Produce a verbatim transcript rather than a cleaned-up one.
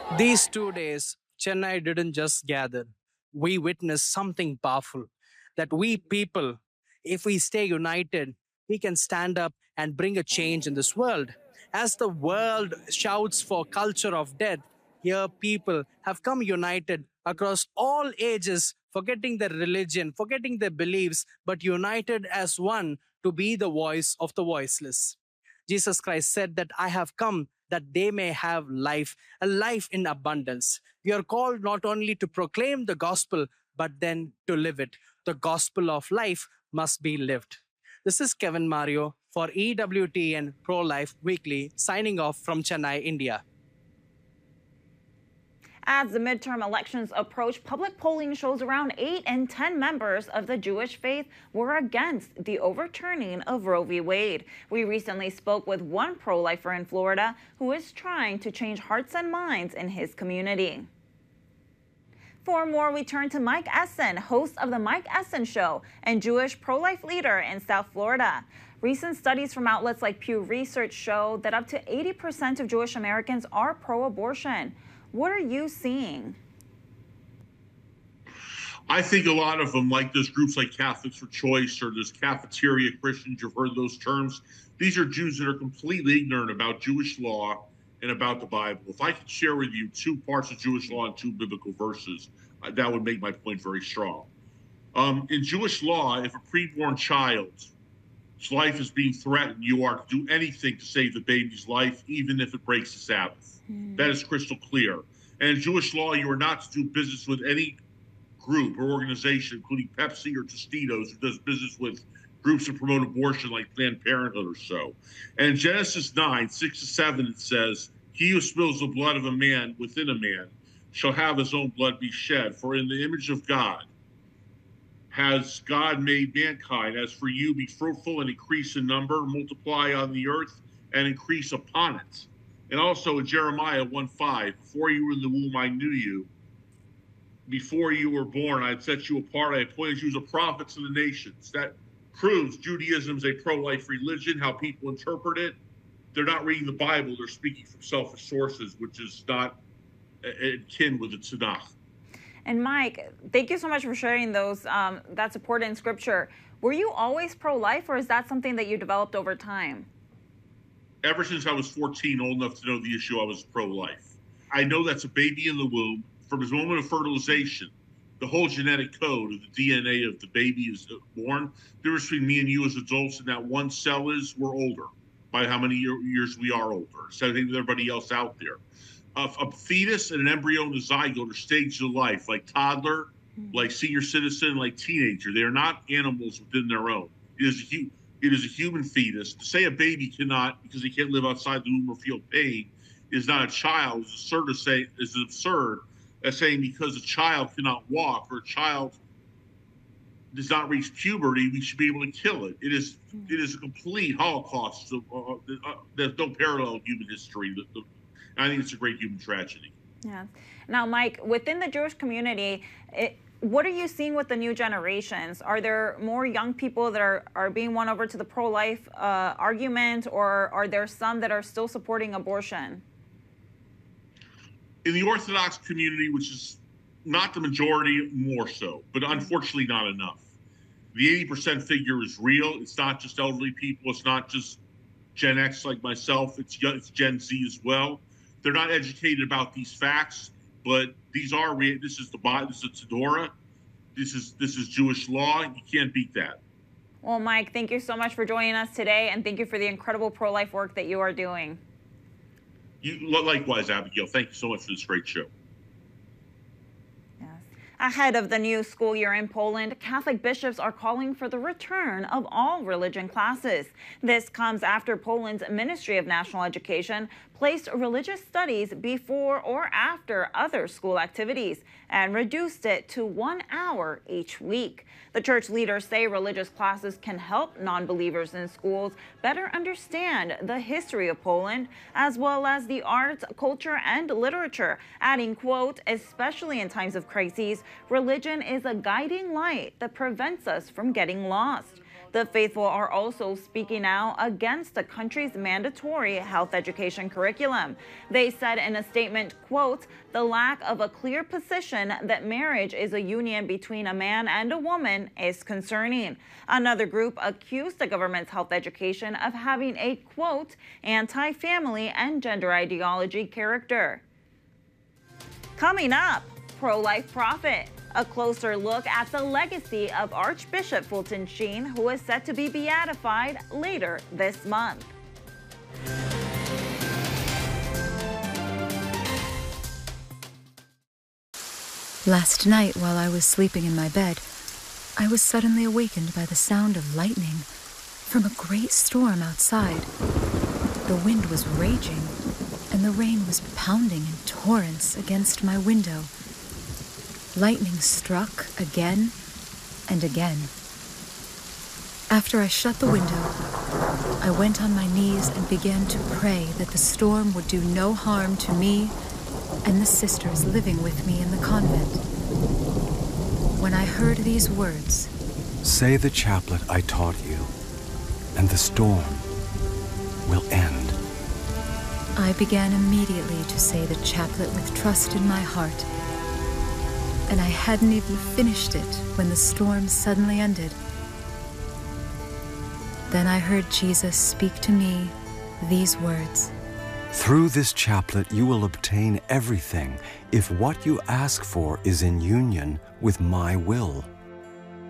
These two days, Chennai didn't just gather. We witnessed something powerful that we people, if we stay united, we can stand up and bring a change in this world. As the world shouts for culture of death, here people have come united across all ages, forgetting their religion, forgetting their beliefs, but united as one to be the voice of the voiceless. Jesus Christ said that I have come that they may have life, a life in abundance. We are called not only to proclaim the gospel, but then to live it. The gospel of life must be lived. This is Kevin Mario for E W T N Pro Life Weekly, signing off from Chennai, India. As the midterm elections approach, public polling shows around eight in ten members of the Jewish faith were against the overturning of Roe v. Wade. We recently spoke with one pro-lifer in Florida who is trying to change hearts and minds in his community. For more, we turn to Mike Essen, host of The Mike Essen Show and Jewish pro-life leader in South Florida. Recent studies from outlets like Pew Research show that up to eighty percent of Jewish Americans are pro-abortion. What are you seeing? I think a lot of them, like those groups like Catholics for Choice or those cafeteria Christians, you've heard those terms. These are Jews that are completely ignorant about Jewish law and about the Bible. If I could share with you two parts of Jewish law and two biblical verses, uh, that would make my point very strong. Um, in Jewish law, if a preborn child's life is being threatened, you are to do anything to save the baby's life, even if it breaks the Sabbath. Mm. That is crystal clear. And in Jewish law, you are not to do business with any group or organization, including Pepsi or Tostitos, who does business with groups that promote abortion like Planned Parenthood or so. And in Genesis nine, six to seven, it says, he who spills the blood of a man within a man shall have his own blood be shed. For in the image of God has God made mankind. As for you, be fruitful and increase in number, multiply on the earth and increase upon it. And also in Jeremiah one five, before you were in the womb, I knew you. Before you were born, I had set you apart. I appointed you as a prophet to the nations. That proves Judaism is a pro-life religion, how people interpret it. They're not reading the Bible. They're speaking from selfish sources, which is not akin with the Tanakh. And Mike, thank you so much for sharing those. Um, that support in Scripture. Were you always pro-life, or is that something that you developed over time? Ever since I was fourteen, old enough to know the issue, I was pro-life. I know that's a baby in the womb. From his moment of fertilization, the whole genetic code of the D N A of the baby is born. The difference between me and you as adults in that one cell is we're older by how many years we are older. Same thing with everybody else out there. Uh, a fetus and an embryo and a zygote are stages of life, like toddler, mm-hmm. like senior citizen, like teenager. They are not animals within their own. It is a hu- it is a human fetus. To say a baby cannot, because he can't live outside the womb or feel pain, is not a child. Is absurd to say. Is absurd. As saying because a child cannot walk or a child does not reach puberty, we should be able to kill it. It is mm-hmm. it is a complete holocaust. Of, uh, uh, there's no parallel in human history. The, the, I think it's a great human tragedy. Yeah. Now, Mike, within the Jewish community, it, what are you seeing with the new generations? Are there more young people that are, are being won over to the pro-life uh, argument, or are there some that are still supporting abortion? In the Orthodox community, which is not the majority, more so, but unfortunately not enough. The eighty percent figure is real. It's not just elderly people. It's not just Gen X like myself. It's, it's Gen Z as well. They're not educated about these facts, but these are real. This is the Bible. This is Torah. This is this is Jewish law. You can't beat that. Well, Mike, thank you so much for joining us today, and thank you for the incredible pro-life work that you are doing. You, likewise, Abigail. Thank you so much for this great show. Yes. Ahead of the new school year in Poland, Catholic bishops are calling for the return of all religion classes. This comes after Poland's Ministry of National Education placed religious studies before or after other school activities and reduced it to one hour each week. The church leaders say religious classes can help non-believers in schools better understand the history of Poland, as well as the arts, culture, and literature, adding, quote, especially in times of crises, religion is a guiding light that prevents us from getting lost. The faithful are also speaking out against the country's mandatory health education curriculum. They said in a statement, quote, "The lack of a clear position that marriage is a union between a man and a woman is concerning." Another group accused the government's health education of having a, quote, "anti-family and gender ideology character." Coming up, pro-life prophet. A closer look at the legacy of Archbishop Fulton Sheen, who is set to be beatified later this month. Last night, while I was sleeping in my bed, I was suddenly awakened by the sound of lightning from a great storm outside. The wind was raging, and the rain was pounding in torrents against my window. Lightning struck again and again. After I shut the window, I went on my knees and began to pray that the storm would do no harm to me and the sisters living with me in the convent. When I heard these words, "Say the chaplet I taught you, and the storm will end," I began immediately to say the chaplet with trust in my heart. And I hadn't even finished it when the storm suddenly ended. Then I heard Jesus speak to me these words. "Through this chaplet you will obtain everything if what you ask for is in union with my will."